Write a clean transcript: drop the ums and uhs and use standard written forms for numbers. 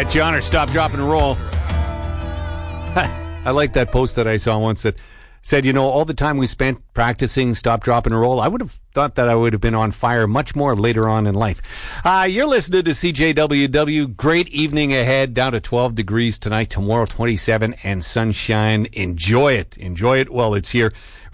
John, or stop, drop, and roll. I like that post that I saw once that said, all the time we spent practicing stop, drop, and roll, I would have thought that I would have been on fire much more later on in life. You're listening to CJWW. Great evening ahead, down to 12 degrees tonight, tomorrow 27, and sunshine. Enjoy it. Enjoy it while it's here.